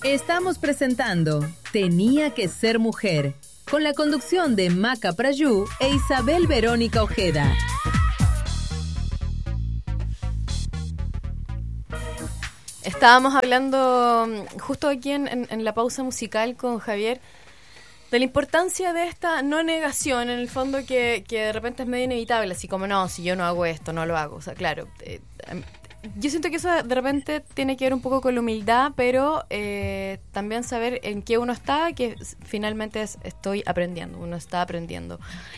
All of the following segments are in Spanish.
Estamos presentando Tenía que ser mujer, con la conducción de Maca Prayú e Isabel Verónica Ojeda. Estábamos hablando justo aquí en la pausa musical con Javier de la importancia de esta no negación, en el fondo que de repente es medio inevitable, así como no, si yo no hago esto, no lo hago. O sea, claro, yo siento que eso de repente tiene que ver un poco con la humildad, pero también saber en qué uno está, que finalmente estoy aprendiendo, uno está aprendiendo.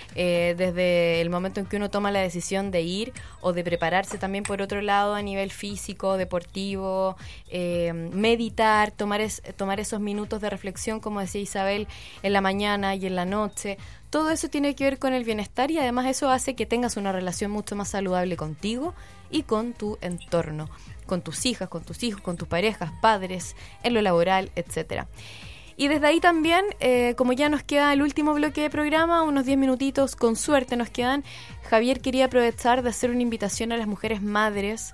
Desde el momento en que uno toma la decisión de ir o de prepararse también por otro lado a nivel físico, deportivo, meditar, tomar esos minutos de reflexión, como decía Isabel, en la mañana y en la noche. Todo eso tiene que ver con el bienestar y además eso hace que tengas una relación mucho más saludable contigo y con tu entorno, con tus hijas, con tus hijos, con tus parejas, padres, en lo laboral, etcétera. Y desde ahí también, como ya nos queda el último bloque de programa, unos 10 minutitos con suerte nos quedan, Javier quería aprovechar de hacer una invitación a las mujeres madres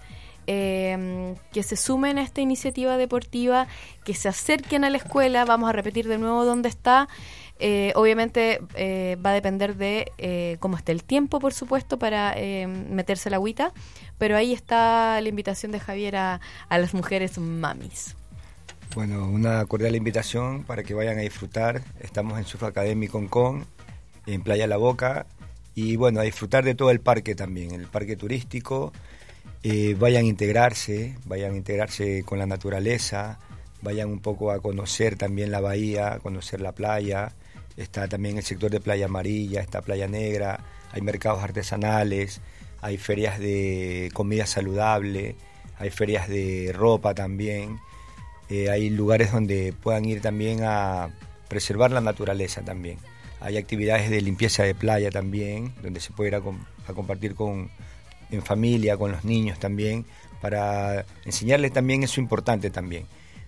que se sumen a esta iniciativa deportiva, que se acerquen a la escuela. Vamos a repetir de nuevo dónde está. Obviamente va a depender de cómo esté el tiempo, por supuesto, para meterse la agüita, pero ahí está la invitación de Javier a las mujeres mamis. Bueno, una cordial invitación para que vayan a disfrutar. Estamos en Surf Academy Concón, en Playa La Boca, y bueno, a disfrutar de todo el parque también, el parque turístico. Vayan a integrarse con la naturaleza, vayan un poco a conocer también la bahía, a conocer la playa. Está también el sector de Playa Amarilla, está Playa Negra, hay mercados artesanales, hay ferias de comida saludable, hay ferias de ropa también, hay lugares donde puedan ir también a preservar la naturaleza también. Hay actividades de limpieza de playa también, donde se puede ir a compartir en familia, con los niños también, para enseñarles también eso importante también,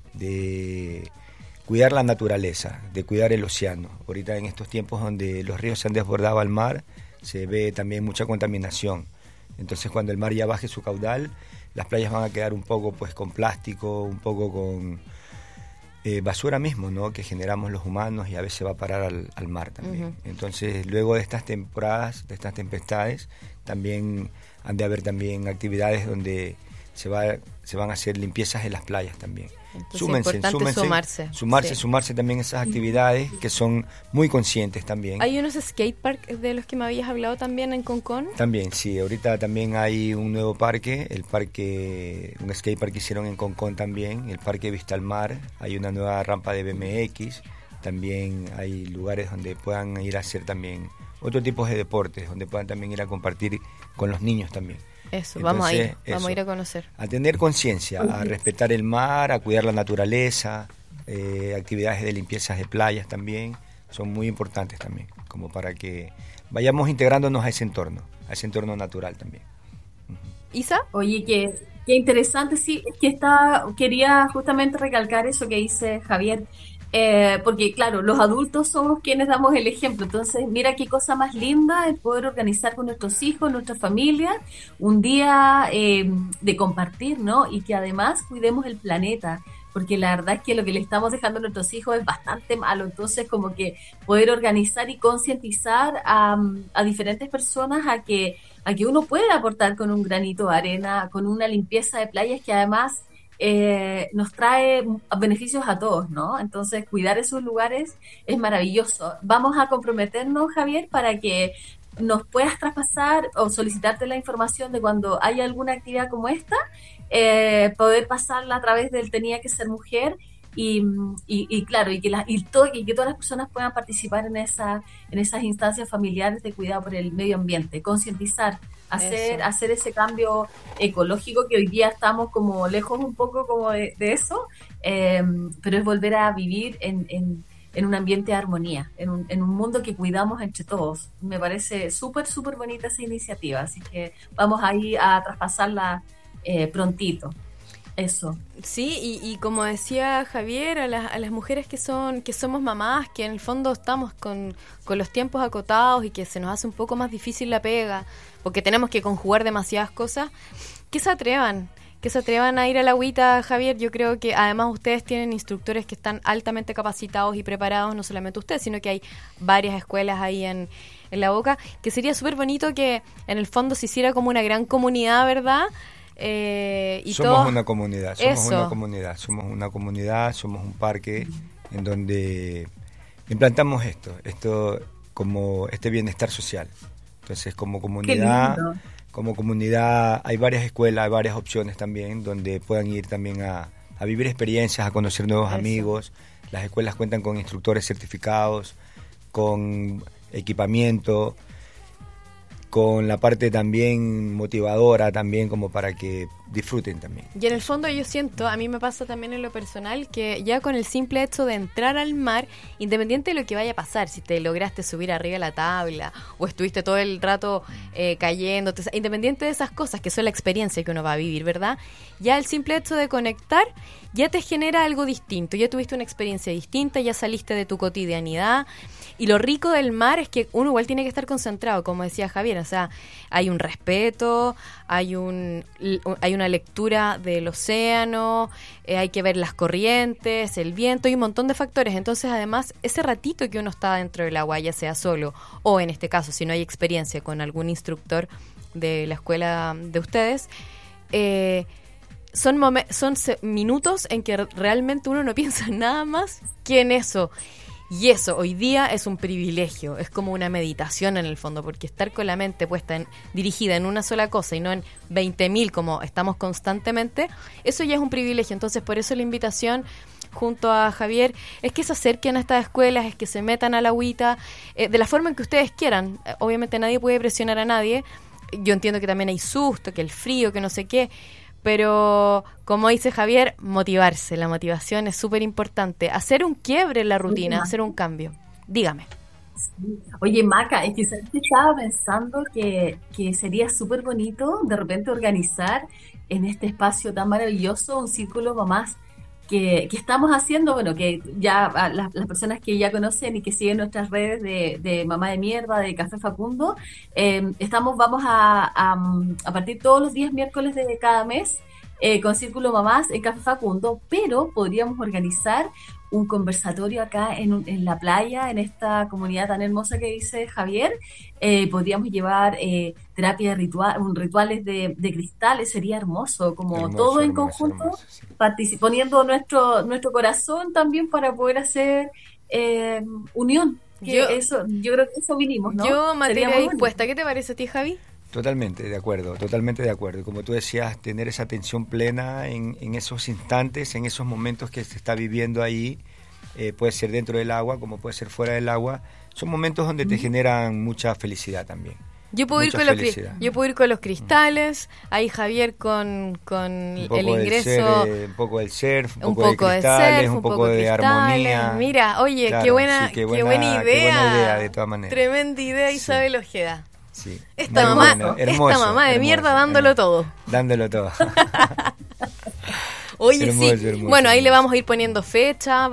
de cuidar la naturaleza, de cuidar el océano. Ahorita en estos tiempos donde los ríos se han desbordado al mar, se ve también mucha contaminación. Entonces cuando el mar ya baje su caudal, las playas van a quedar un poco pues con plástico, un poco con basura mismo, ¿no?, que generamos los humanos y a veces va a parar al mar también. Uh-huh. Entonces luego de estas temporadas, de estas tempestades, también han de haber también actividades donde se van a hacer limpiezas en las playas también. Entonces, sumarse también a esas actividades que son muy conscientes también. ¿Hay unos skateparks de los que me habías hablado también en Concón? También, sí, ahorita también hay un nuevo parque, un skatepark que hicieron en Concón también, el Parque Vista al Mar, hay una nueva rampa de BMX, también hay lugares donde puedan ir a hacer también otro tipo de deportes, donde puedan también ir a compartir con los niños también. Eso, vamos a ir a conocer. A tener conciencia, a respetar el mar, a cuidar la naturaleza, actividades de limpiezas de playas también, son muy importantes también, como para que vayamos integrándonos a ese entorno natural también. Uh-huh. ¿Isa? Oye, qué interesante, sí, es que quería justamente recalcar eso que dice Javier, porque claro, los adultos somos quienes damos el ejemplo, entonces mira qué cosa más linda el poder organizar con nuestros hijos, nuestra familia, un día de compartir, ¿no? Y que además cuidemos el planeta, porque la verdad es que lo que le estamos dejando a nuestros hijos es bastante malo, entonces como que poder organizar y concientizar a diferentes personas a que uno puede aportar con un granito de arena, con una limpieza de playas que además nos trae beneficios a todos, ¿no? Entonces, cuidar esos lugares es maravilloso. Vamos a comprometernos, Javier, para que nos puedas traspasar o solicitarte la información de cuando haya alguna actividad como esta, poder pasarla a través del Tenía que ser mujer y claro, y que todas las personas puedan participar en esas instancias familiares de cuidado por el medio ambiente, concientizar, hacer ese cambio ecológico que hoy día estamos como lejos un poco como de eso, pero es volver a vivir en un ambiente de armonía, en un mundo que cuidamos entre todos. Me parece súper, súper bonita esa iniciativa, así que vamos ahí a traspasarla prontito. Eso. Sí, y como decía Javier, a las mujeres que somos mamás, que en el fondo estamos con los tiempos acotados y que se nos hace un poco más difícil la pega, porque tenemos que conjugar demasiadas cosas, que se atrevan, que se atrevan a ir a la agüita, Javier. Yo creo que además ustedes tienen instructores que están altamente capacitados y preparados, no solamente ustedes, sino que hay varias escuelas ahí en La Boca, que sería súper bonito que en el fondo se hiciera como una gran comunidad, ¿verdad? Y somos todos, una comunidad, somos un parque en donde implantamos esto como este bienestar social. Entonces, como comunidad hay varias escuelas, hay varias opciones también donde puedan ir también a vivir experiencias, a conocer nuevos amigos. Las escuelas cuentan con instructores certificados, con equipamiento, con la parte también motivadora también, como para que disfruten también. Y en el fondo yo siento, a mí me pasa también en lo personal, que ya con el simple hecho de entrar al mar, independiente de lo que vaya a pasar, si te lograste subir arriba de la tabla o estuviste todo el rato cayendo, independiente de esas cosas que son la experiencia que uno va a vivir, ¿verdad? Ya el simple hecho de conectar ya te genera algo distinto, ya tuviste una experiencia distinta, ya saliste de tu cotidianidad. Y lo rico del mar es que uno igual tiene que estar concentrado, como decía Javier, o sea, hay un respeto, hay una lectura del océano, hay que ver las corrientes, el viento, hay un montón de factores. Entonces, además, ese ratito que uno está dentro del agua, ya sea solo o en este caso, si no hay experiencia con algún instructor de la escuela de ustedes, son minutos en que realmente uno no piensa nada más que en eso. Y eso hoy día es un privilegio, es como una meditación en el fondo, porque estar con la mente dirigida en una sola cosa y no en 20.000 como estamos constantemente, eso ya es un privilegio. Entonces, por eso la invitación junto a Javier es que se acerquen a estas escuelas, es que se metan a la agüita, de la forma en que ustedes quieran. Obviamente nadie puede presionar a nadie. Yo entiendo que también hay susto, que el frío, que no sé qué. Pero, como dice Javier, motivarse. La motivación es súper importante. Hacer un quiebre en la rutina, hacer un cambio. Dígame. Sí. Oye, Maca, es que ¿sabes qué? Estaba pensando que sería súper bonito de repente organizar en este espacio tan maravilloso un círculo mamás que estamos haciendo, bueno, que ya las personas que ya conocen y que siguen nuestras redes de Mamá de Mierda, de Café Facundo, vamos a partir todos los días miércoles de cada mes con Círculo Mamás en Café Facundo, pero podríamos organizar un conversatorio acá en la playa, en esta comunidad tan hermosa que dice Javier. Podríamos llevar terapia rituales de cristales, sería hermoso, como todo en conjunto, sí. Poniendo nuestro corazón también para poder hacer unión. Yo creo que eso vinimos, ¿no? Yo, materia dispuesta. ¿Qué te parece a ti, Javi? Totalmente de acuerdo. Y como tú decías, tener esa atención plena en esos instantes, en esos momentos que se está viviendo ahí, puede ser dentro del agua, como puede ser fuera del agua, son momentos donde te generan mucha felicidad también. Yo puedo ir con los cristales, ahí Javier con el ingreso. Un poco del surf, un poco de cristales, un poco de armonía. Mira, oye, claro, qué buena idea. Qué buena idea, de todas maneras. Tremenda idea, Isabel Ojeda. Sí. Esta mamá de mierda dándolo todo. Dándolo todo. Oye, hermoso, sí. Hermoso, bueno, ahí le vamos a ir poniendo fecha.